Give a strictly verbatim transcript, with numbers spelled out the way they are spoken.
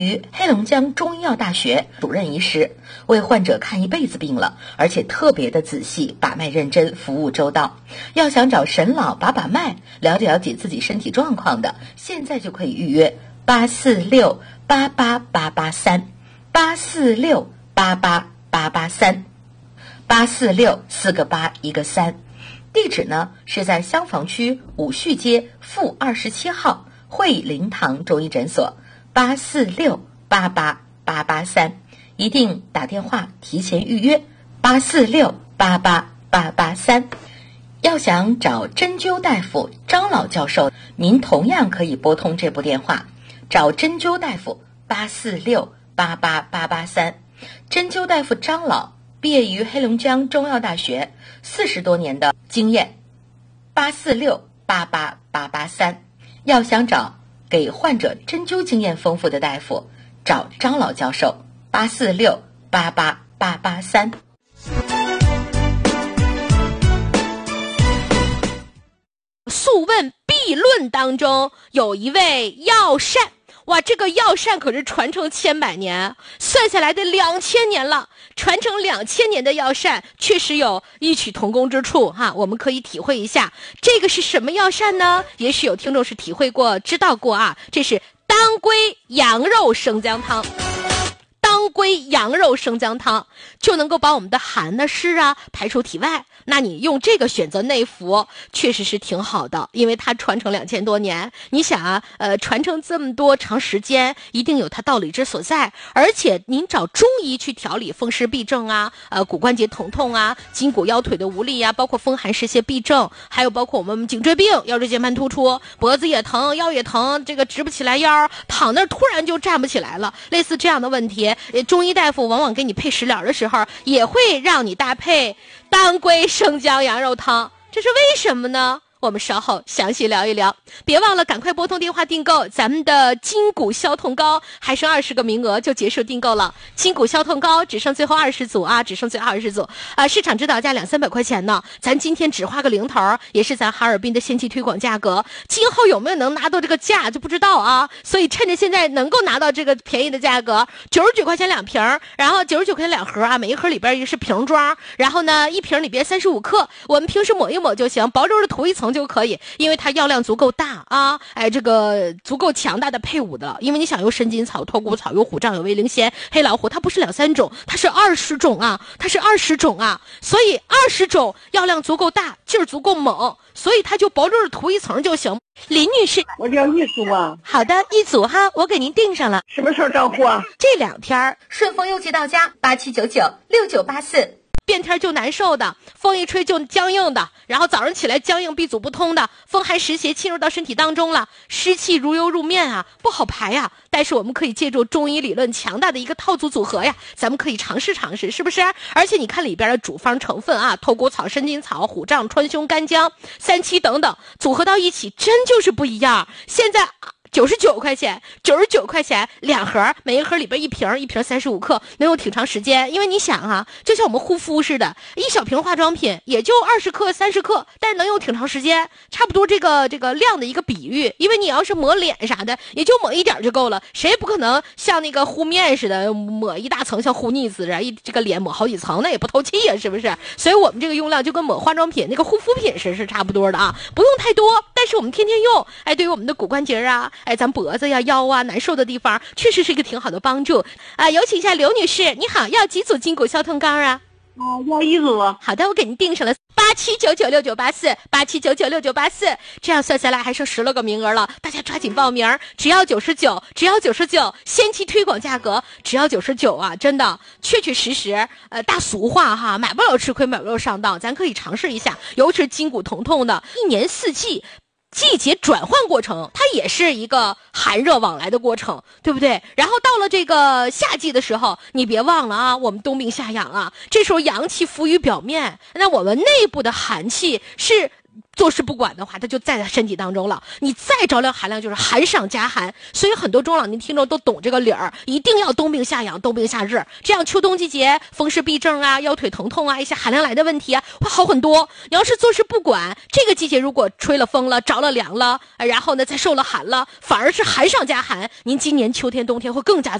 于黑龙江中医药大学主任医师，为患者看一辈子病了，而且特别的仔细，把脉认真，服务周到。要想找沈老把把脉，了解了解自己身体状况的，现在就可以预约八四六八八八八三八四六八八八八三八四六四个八一个三。地址呢是在襄房区武序街负二十七号惠灵堂中医诊所。八四六八八八八三，一定打电话提前预约八四六八八八八三。要想找针灸大夫张老教授，您同样可以拨通这部电话，找针灸大夫八四六八八八八三。针灸大夫张老毕业于黑龙江中药大学，四十多年的经验，八四六八八八八三。要想找给患者针灸经验丰富的大夫，找张老教授八四六八八八八三。 素问必论当中有一位药膳，哇，这个药膳可是传承千百年，算下来得两千年了。传承两千年的药膳确实有异曲同工之处哈，我们可以体会一下，这个是什么药膳呢？也许有听众是体会过、知道过啊，这是当归羊肉生姜汤。当归羊肉生姜汤就能够把我们的寒呢湿啊排出体外，那你用这个选择内服确实是挺好的，因为它传承两千多年。你想啊，呃，传承这么多长时间，一定有它道理之所在。而且您找中医去调理风湿痹症啊，呃，骨关节疼痛啊，筋骨腰腿的无力啊，包括风寒湿邪痹症，还有包括我们颈椎病、腰椎间盘突出，脖子也疼，腰也疼，这个直不起来腰，躺那儿突然就站不起来了，类似这样的问题。中医大夫往往给你配食疗的时候，也会让你搭配当归生姜羊肉汤，这是为什么呢？我们稍后详细聊一聊。别忘了赶快拨通电话订购咱们的筋骨消痛膏，还剩二十个名额就结束订购了。筋骨消痛膏只剩最后二十组啊，只剩最后二十组啊！市场指导价两三百块钱呢，咱今天只花个零头，也是咱哈尔滨的先期推广价格。今后有没有能拿到这个价就不知道啊，所以趁着现在能够拿到这个便宜的价格，九十九块钱两瓶，然后九十九块钱两盒啊，每一盒里边也是瓶装，然后呢一瓶里边三十五克，我们平时抹一抹就行，薄柔的涂一层就可以，因为它药量足够大啊，哎，这个足够强大的配伍的了。因为你想用神筋草、脱骨草、有虎杖、有威灵仙、黑老虎，它不是两三种，它是二十种啊，它是二十种啊，所以二十种药量足够大，劲儿足够猛，所以它就薄柔的涂一层就行。林女士， 我叫一组啊。 好的，一组哈，我给您订上了。 什么时候到货啊？ 这两天顺丰邮寄到家，八七九九六九八四。 变天就难受的，风一吹就僵硬的，然后早上起来僵硬闭阻不通的，风寒湿邪侵入到身体当中了，湿气如油入面啊，不好排呀。但是我们可以借助中医理论强大的一个套组组合呀，咱们可以尝试尝试，是不是？而且你看里边的主方成分啊，头骨草、神筋草、虎杖、川芎、干姜、三七等等，组合到一起真就是不一样。现在九十九块钱，九十九块钱两盒，每一盒里边一瓶，一瓶三十五克，能有挺长时间。因为你想啊，就像我们护肤似的，一小瓶化妆品也就二十克、三十克，但是能有挺长时间，差不多这个这个量的一个比喻。因为你要是抹脸啥的，也就抹一点就够了，谁也不可能像那个糊面似的抹一大层，像糊腻子似的，一这个脸抹好几层，那也不透气呀，是不是？所以我们这个用量就跟抹化妆品那个护肤品是是差不多的啊，不用太多，但是我们天天用，哎，对于我们的骨关节啊。哎，咱脖子呀、腰啊难受的地方，确实是一个挺好的帮助啊！有请一下刘女士，你好，要几组筋骨消痛膏啊？ 啊，要一组。 好的，我给您订上了八七九九六九八四，八七九九六九八四，这样算下来还剩十来个名额了，大家抓紧报名，只要九十九，只要九十九，先期推广价格只要九十九啊！真的，确确实实，呃，大俗话哈，买不了吃亏，买不了上当，咱可以尝试一下，尤其是筋骨疼痛的，一年四季。季节转换过程，它也是一个寒热往来的过程，对不对？然后到了这个夏季的时候，你别忘了啊，我们冬病夏养啊，这时候阳气浮于表面，那我们内部的寒气是坐视不管的话，它就在身体当中了。你再着凉寒凉，就是寒上加寒。所以很多中老年听众都懂这个理儿，一定要冬病夏养，冬病夏治，这样秋冬季节风湿痹症啊、腰腿疼痛啊、一些寒凉来的问题啊，会好很多。你要是坐视不管，这个季节如果吹了风了、着了凉了，然后呢再受了寒了，反而是寒上加寒，您今年秋天冬天会更加